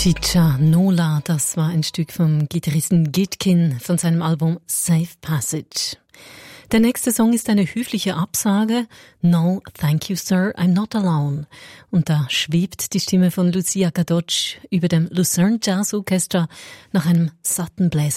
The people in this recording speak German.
Chicha Nola, das war ein Stück vom Gitarristen Gitkin von seinem Album Safe Passage. Der nächste Song ist eine höfliche Absage. No, thank you, sir, I'm not alone. Und da schwebt die Stimme von Lucia Gadotsch über dem Lucerne Jazz Orchestra nach einem satten Bläser.